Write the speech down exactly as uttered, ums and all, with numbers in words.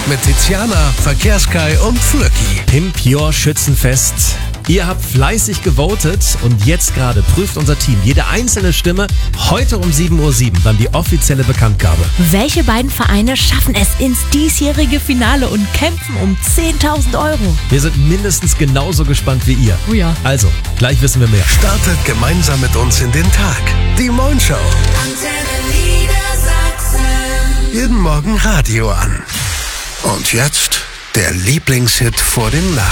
mit Tiziana, Verkehrskai und Flöcki. Pimp Your Schützenfest. Ihr habt fleißig gewotet und jetzt gerade prüft unser Team jede einzelne Stimme. Heute um sieben Uhr sieben dann die offizielle Bekanntgabe. Welche beiden Vereine schaffen es ins diesjährige Finale und kämpfen um zehntausend Euro? Wir sind mindestens genauso gespannt wie ihr. Oh ja. Also, gleich wissen wir mehr. Startet gemeinsam mit uns in den Tag. Die Moin Show. Jeden Morgen Radio an. Und jetzt der Lieblingshit vor dem Nacht.